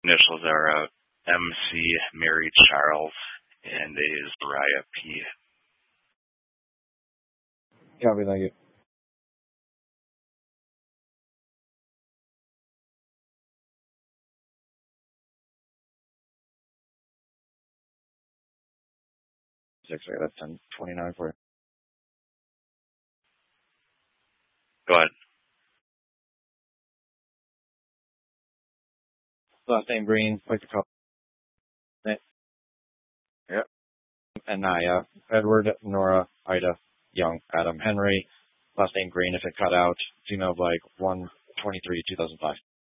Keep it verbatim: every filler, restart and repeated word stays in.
Initials are uh, M C, Mary Charles, and A is Mariah P. Copy, thank you. Six, right, that's ten twenty-nine for you. Go ahead. Last name Green, like the call. Yep. Anaya, Edward, Nora, Ida, Young, Adam, Henry. Last name Green, if it cut out, female, like one twenty-three, two thousand five.